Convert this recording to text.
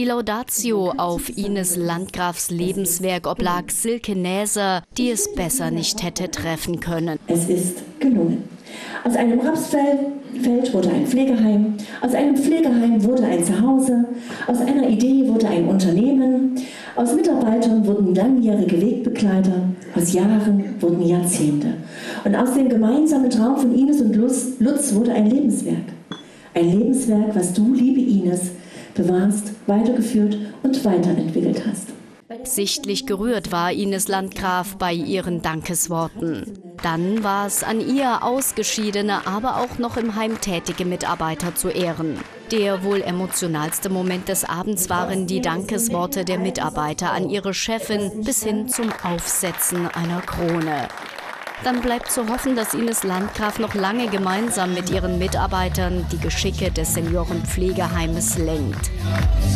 Laudatio auf Ines Landgrafs Lebenswerk oblag Silke Näser, die es besser nicht hätte treffen können. Es ist gelungen. Aus einem Rapsfeld wurde ein Pflegeheim, aus einem Pflegeheim wurde ein Zuhause, aus einer Idee wurde ein Unternehmen, aus Mitarbeitern wurden langjährige Wegbegleiter, aus Jahren wurden Jahrzehnte. Und aus dem gemeinsamen Traum von Ines und Lutz wurde ein Lebenswerk. Ein Lebenswerk, was du, liebe Ines, bewahrst, weitergeführt und weiterentwickelt hast. Sichtlich gerührt war Ines Landgraf bei ihren Dankesworten. Dann war es an ihr, ausgeschiedene, aber auch noch im Heim tätige Mitarbeiter zu ehren. Der wohl emotionalste Moment des Abends waren die Dankesworte der Mitarbeiter an ihre Chefin bis hin zum Aufsetzen einer Krone. Dann bleibt zu hoffen, dass Ines Landgraf noch lange gemeinsam mit ihren Mitarbeitern die Geschicke des Seniorenpflegeheimes lenkt.